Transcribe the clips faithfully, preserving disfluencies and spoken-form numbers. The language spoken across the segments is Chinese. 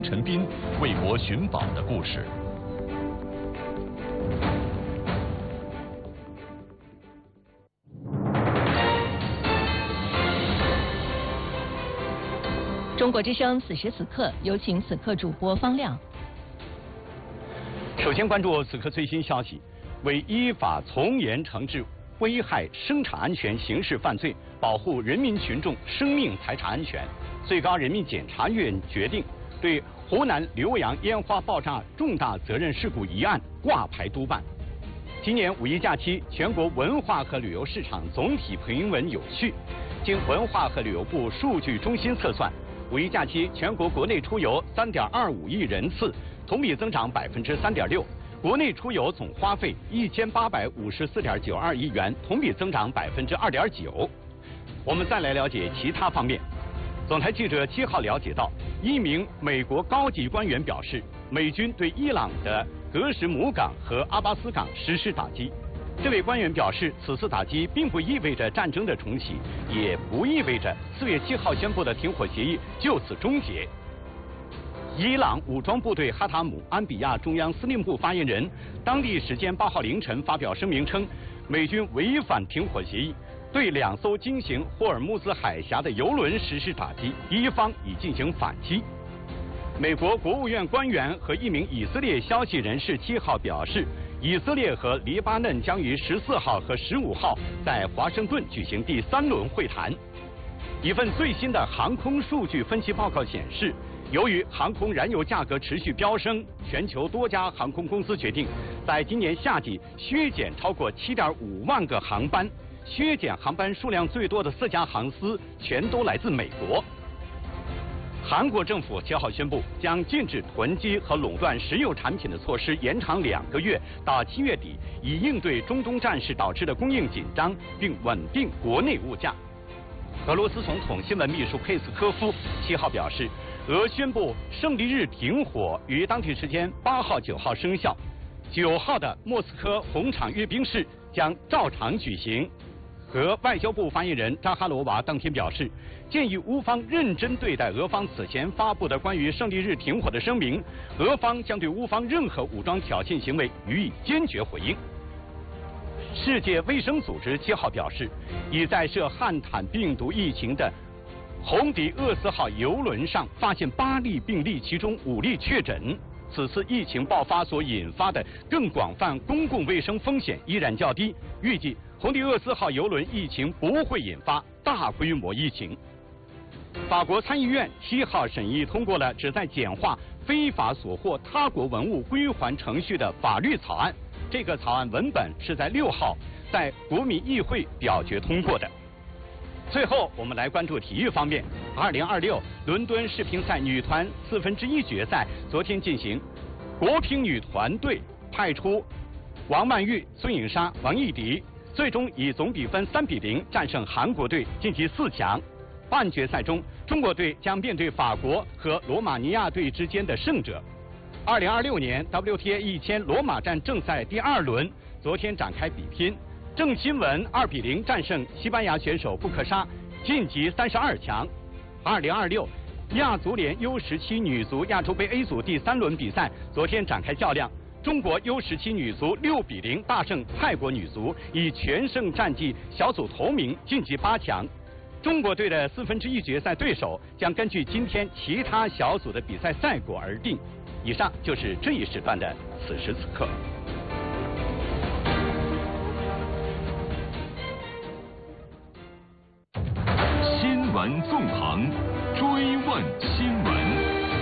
陈斌为国寻宝的故事。 中国之声此时此刻，有请此刻主播方亮。 首先关注此刻最新消息，为依法从严惩治危害生产安全刑事犯罪，保护人民群众生命财产安全，最高人民检察院决定对湖南浏阳烟花爆炸重大责任事故一案挂牌督办。今年五一假期，全国文化和旅游市场总体平稳有序。经文化和旅游部数据中心测算，五一假期全国国内出游三点二五亿人次，同比增长百分之三点六。国内出游总花费一千八百五十四点九二亿元，同比增长百分之二点九。我们再来了解其他方面。总台记者七号了解到，一名美国高级官员表示，美军对伊朗的格什姆港和阿巴斯港实施打击。这位官员表示，此次打击并不意味着战争的重启，也不意味着四月七号宣布的停火协议就此终结。伊朗武装部队哈塔姆安比亚中央司令部发言人当地时间八号凌晨发表声明称，美军违反停火协议，对两艘经行霍尔木兹海峡的油轮实施打击，伊方已进行反击。美国国务院官员和一名以色列消息人士七号表示，以色列和黎巴嫩将于十四号和十五号在华盛顿举行第三轮会谈。一份最新的航空数据分析报告显示，由于航空燃油价格持续飙升，全球多家航空公司决定在今年夏季削减超过七点五万个航班。削减航班数量最多的四家航司全都来自美国。韩国政府七号宣布，将禁止囤积和垄断石油产品的措施延长两个月，到七月底，以应对中东战事导致的供应紧张，并稳定国内物价。俄罗斯总统新闻秘书佩斯科夫七号表示，俄宣布胜利日停火于当地时间八号、九号生效，九号的莫斯科红场阅兵式将照常举行。和外交部发言人扎哈罗娃当天表示，建议乌方认真对待俄方此前发布的关于胜利日停火的声明，俄方将对乌方任何武装挑衅行为予以坚决回应。世界卫生组织七号表示，已在涉汉坦病毒疫情的红迪厄斯号邮轮上发现八例病例，其中五例确诊。此次疫情爆发所引发的更广泛公共卫生风险依然较低，预计红迪厄斯号邮轮疫情不会引发大规模疫情。法国参议院七号审议通过了旨在简化非法所获他国文物归还程序的法律草案，这个草案文本是在六号在国民议会表决通过的。最后，我们来关注体育方面。二零二六伦敦世乒赛女团四分之一决赛昨天进行，国乒女团队派出王曼玉、孙颖莎、王艺迪，最终以总比分三比零战胜韩国队，晋级四强。半决赛中，中国队将面对法国和罗马尼亚队之间的胜者。二零二六年 W T A 一千罗马站正赛第二轮昨天展开比拼。郑钦文二比零战胜西班牙选手布克沙，晋级三十二强。二零二六亚足联 U 十七女足亚洲杯 A 组第三轮比赛昨天展开较量，中国 U 十七女足六比零大胜泰国女足，以全胜战绩小组头名晋级八强。中国队的四分之一决赛对手将根据今天其他小组的比赛赛果而定。以上就是这一时段的此时此刻。 新闻纵横，追问新闻。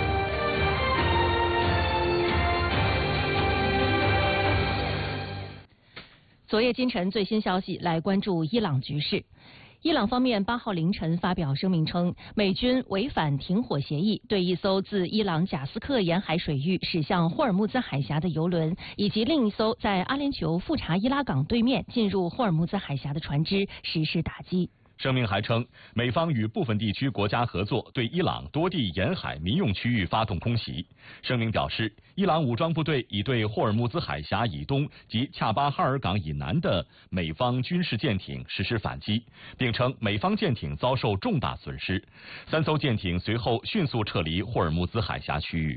昨夜今晨最新消息，来关注伊朗局势。伊朗方面八号凌晨发表声明称，美军违反停火协议，对一艘自伊朗贾斯克沿海水域驶向霍尔木兹海峡的油轮，以及另一艘在阿联酋富查伊拉港对面进入霍尔木兹海峡的船只实施打击。 声明还称，美方与部分地区国家合作，对伊朗多地沿海民用区域发动空袭。声明表示，伊朗武装部队已对霍尔木兹海峡以东及恰巴哈尔港以南的美方军事舰艇实施反击，并称美方舰艇遭受重大损失，三艘舰艇随后迅速撤离霍尔木兹海峡区域。